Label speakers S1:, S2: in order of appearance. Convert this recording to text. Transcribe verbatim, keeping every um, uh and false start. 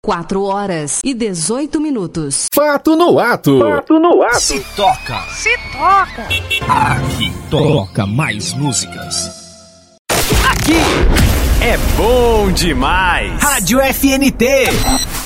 S1: quatro horas e dezoito minutos.
S2: Fato no ato.
S3: Fato no ato.
S4: Se toca.
S5: Se toca.
S4: Aqui toca mais músicas.
S3: Aqui é bom demais.
S4: Rádio F N T.